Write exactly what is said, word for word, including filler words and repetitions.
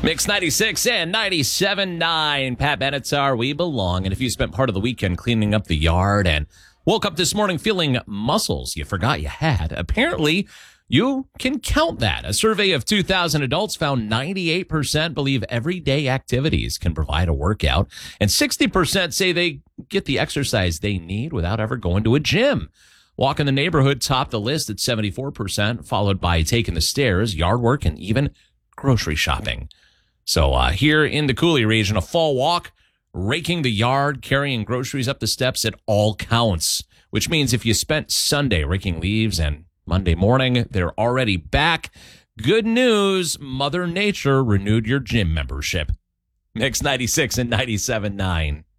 Mix ninety-six and ninety-seven point nine. Pat Benatar, we belong. And if you spent part of the weekend cleaning up the yard and woke up this morning feeling muscles you forgot you had, apparently you can count that. A survey of two thousand adults found ninety-eight percent believe everyday activities can provide a workout, and sixty percent say they get the exercise they need without ever going to a gym. Walk in the neighborhood topped the list at seventy-four percent, followed by taking the stairs, yard work, and even grocery shopping. So uh, here in the Coulee region, a fall walk, raking the yard, carrying groceries up the steps, it all counts, which means if you spent Sunday raking leaves and Monday morning, they're already back. Good news, Mother Nature renewed your gym membership. Mix ninety-six and ninety-seven point nine.